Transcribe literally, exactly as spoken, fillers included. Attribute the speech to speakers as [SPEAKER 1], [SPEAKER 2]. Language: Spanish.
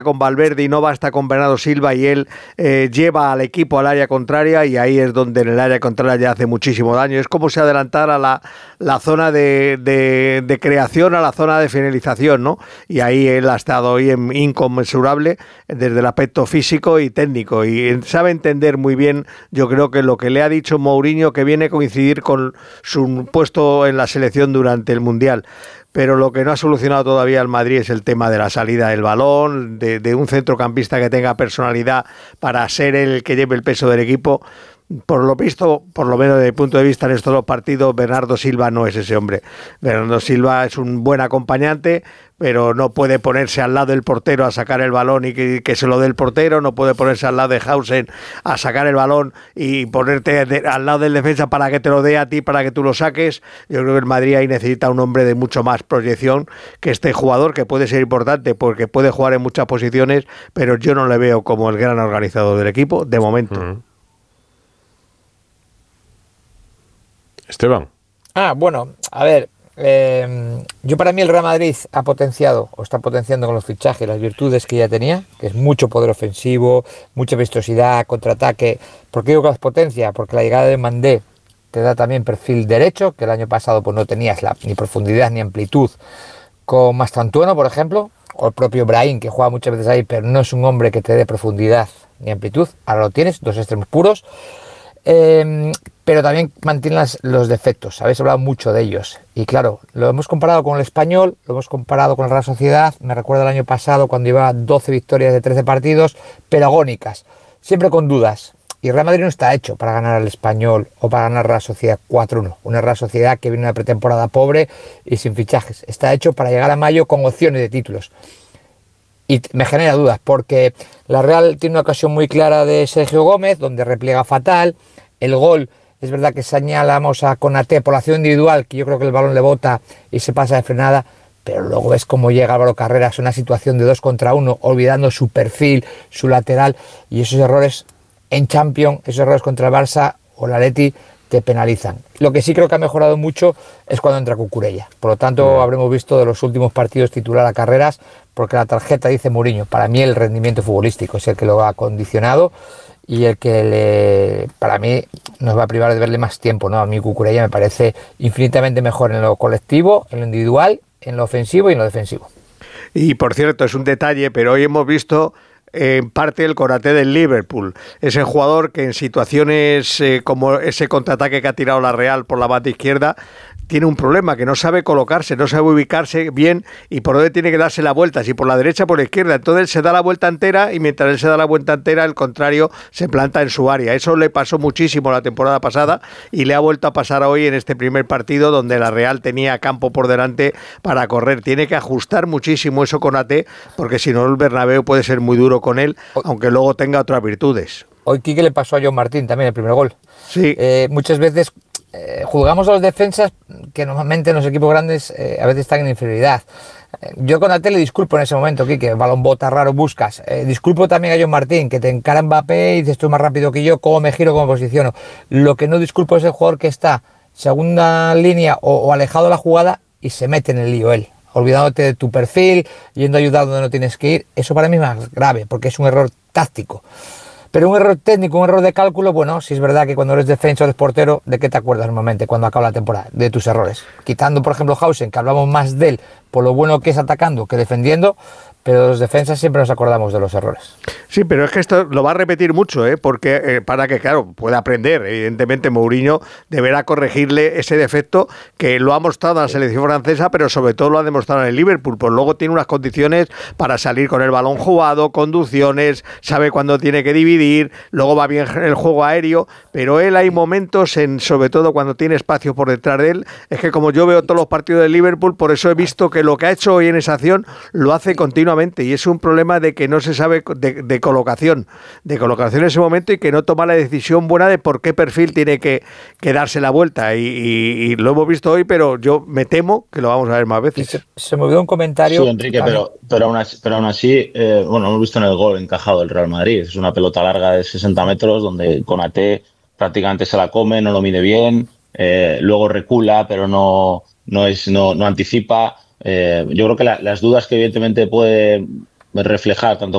[SPEAKER 1] con Valverde y no basta con Bernardo Silva, y él eh, lleva al equipo al área contraria, y ahí es donde en el área contraria ya hace muchísimo daño. Es como si adelantara la, la zona de, de, de creación a la zona de finalización, ¿no? Y ahí él ha estado hoy en, inconmensurable desde el aspecto físico y técnico, y sabe entender muy bien, yo creo que lo que le ha dicho Mourinho, que viene a coincidir con su puesto en la selección durante el Mundial. Pero lo que no ha solucionado todavía el Madrid es el tema de la salida del balón, de, de un centrocampista que tenga personalidad para ser el que lleve el peso del equipo. Por lo visto, por lo menos desde mi punto de vista en estos dos partidos, Bernardo Silva no es ese hombre. Bernardo Silva es un buen acompañante, pero no puede ponerse al lado del portero a sacar el balón y que, que se lo dé el portero, no puede ponerse al lado de Hausen a sacar el balón y ponerte de, al lado del defensa para que te lo dé a ti, para que tú lo saques. Yo creo que el Madrid ahí necesita un hombre de mucho más proyección que este jugador, que puede ser importante porque puede jugar en muchas posiciones, pero yo no le veo como el gran organizador del equipo, de momento. Uh-huh.
[SPEAKER 2] Esteban.
[SPEAKER 3] Ah, bueno, a ver, eh, yo para mí el Real Madrid ha potenciado, o está potenciando con los fichajes, las virtudes que ya tenía, que es mucho poder ofensivo, mucha vistosidad, contraataque. ¿Por qué digo que las potencia? Porque la llegada de Mandé te da también perfil derecho, que el año pasado pues no tenías la, ni profundidad ni amplitud con Mastantuono, por ejemplo, o el propio Brahim, que juega muchas veces ahí, pero no es un hombre que te dé profundidad ni amplitud. Ahora lo tienes, dos extremos puros. Eh, pero también mantiene las, los defectos, habéis hablado mucho de ellos, y claro, lo hemos comparado con el Español, lo hemos comparado con el Real Sociedad. Me recuerdo el año pasado cuando iba doce victorias de trece partidos, pero agónicas, siempre con dudas, y el Real Madrid no está hecho para ganar al Español o para ganar Real Sociedad cuatro uno, una Real Sociedad que viene una pretemporada pobre y sin fichajes, está hecho para llegar a mayo con opciones de títulos. Y me genera dudas, porque la Real tiene una ocasión muy clara de Sergio Gómez, donde repliega fatal. El gol, es verdad que señalamos a Konaté por la acción individual, que yo creo que el balón le bota y se pasa de frenada, pero luego ves cómo llega Álvaro Carreras a una situación de dos contra uno, olvidando su perfil, su lateral, y esos errores en Champions, esos errores contra el Barça o el Atleti, te penalizan. Lo que sí creo que ha mejorado mucho es cuando entra Cucurella. Por lo tanto, mm. habremos visto de los últimos partidos titular a Carreras, porque la tarjeta dice Mourinho. Para mí el rendimiento futbolístico es el que lo ha condicionado y el que le, para mí nos va a privar de verle más tiempo, ¿no? A mí Cucurella me parece infinitamente mejor en lo colectivo, en lo individual, en lo ofensivo y en lo defensivo.
[SPEAKER 1] Y por cierto, es un detalle, pero hoy hemos visto en parte el Konaté del Liverpool, ese jugador que en situaciones eh, como ese contraataque que ha tirado la Real por la banda izquierda tiene un problema, que no sabe colocarse, no sabe ubicarse bien y por dónde tiene que darse la vuelta, si por la derecha o por la izquierda. Entonces él se da la vuelta entera y mientras él se da la vuelta entera, el contrario se planta en su área. Eso le pasó muchísimo la temporada pasada y le ha vuelto a pasar hoy en este primer partido donde la Real tenía campo por delante para correr. Tiene que ajustar muchísimo eso con A T, porque si no el Bernabéu puede ser muy duro con él, aunque luego tenga otras virtudes.
[SPEAKER 3] Hoy Quique le pasó a John Martín también el primer gol.
[SPEAKER 1] Sí.
[SPEAKER 3] Eh, muchas veces eh, juzgamos a los defensas que normalmente en los equipos grandes eh, a veces están en inferioridad. Eh, yo con Ate le disculpo en ese momento, Quique, balón bota raro buscas. Eh, disculpo también a John Martín, que te encara Mbappé y dices tú más rápido que yo, cómo me giro, cómo me posiciono. Lo que no disculpo es el jugador que está segunda línea o, o alejado de la jugada y se mete en el lío él, olvidándote de tu perfil, yendo a ayudar donde no tienes que ir. Eso para mí es más grave, porque es un error táctico. Pero un error técnico, un error de cálculo, bueno, si es verdad que cuando eres defensa o eres portero, ¿de qué te acuerdas normalmente cuando acaba la temporada? De tus errores. Quitando, por ejemplo, Hausen, que hablamos más de él por lo bueno que es atacando que defendiendo, pero los defensas siempre nos acordamos de los errores.
[SPEAKER 1] Sí, pero es que esto lo va a repetir mucho, ¿eh? Porque eh, para que, claro, pueda aprender, evidentemente Mourinho deberá corregirle ese defecto que lo ha mostrado en la selección francesa, pero sobre todo lo ha demostrado en el Liverpool, pues luego tiene unas condiciones para salir con el balón jugado, conducciones, sabe cuándo tiene que dividir, luego va bien el juego aéreo, pero él hay momentos, en sobre todo cuando tiene espacio por detrás de él, es que como yo veo todos los partidos del Liverpool, por eso he visto que lo que ha hecho hoy en esa acción lo hace continuamente. Y es un problema de que no se sabe de, de colocación, de colocación en ese momento y que no toma la decisión buena de por qué perfil tiene que, que darse la vuelta. Y, y, y lo hemos visto hoy, pero yo me temo que lo vamos a ver más veces.
[SPEAKER 3] Se, se me olvidó un comentario.
[SPEAKER 4] Sí, Enrique, pero, pero, aún así, pero aún así, eh, bueno, hemos visto en el gol encajado del Real Madrid. Es una pelota larga de sesenta metros donde Konaté prácticamente se la come, no lo mide bien, eh, luego recula, pero no, no, es, no, no anticipa. Eh, yo creo que la, las dudas que evidentemente puede reflejar tanto